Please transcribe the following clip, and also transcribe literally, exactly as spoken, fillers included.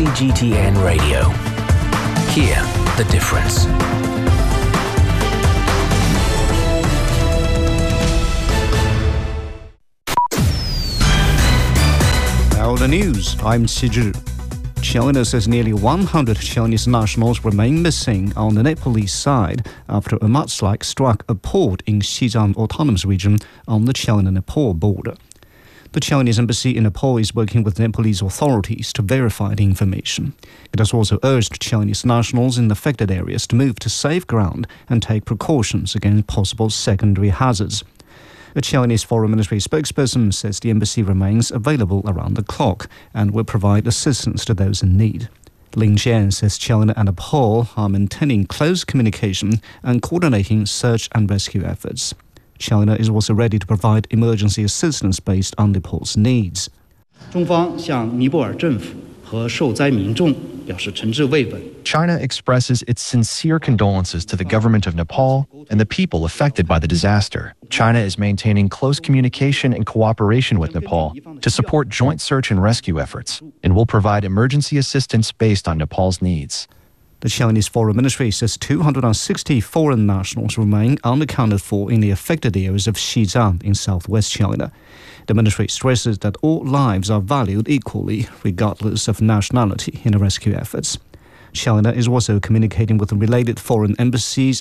C G T N Radio. Hear the difference. Now the news, I'm Qi Zhi. China says nearly one hundred Chinese nationals remain missing on the Nepalese side after a mudslide struck a port in Xizang Autonomous Region on the China-Nepal border. The Chinese embassy in Nepal is working with Nepalese authorities to verify the information. It has also urged Chinese nationals in affected areas to move to safe ground and take precautions against possible secondary hazards. A Chinese Foreign Ministry spokesperson says the embassy remains available around the clock and will provide assistance to those in need. Lin Jian says China and Nepal are maintaining close communication and coordinating search and rescue efforts. China is also ready to provide emergency assistance based on Nepal's needs. 中方向尼泊尔政府和受灾民众表示诚挚慰问。 China expresses its sincere condolences to the government of Nepal and the people affected by the disaster. China is maintaining close communication and cooperation with Nepal to support joint search and rescue efforts, and will provide emergency assistance based on Nepal's needs. The Chinese Foreign Ministry says two hundred sixty foreign nationals remain unaccounted for in the affected areas of Xizang in southwest China. The ministry stresses that all lives are valued equally, regardless of nationality, in the rescue efforts. China is also communicating with related foreign embassies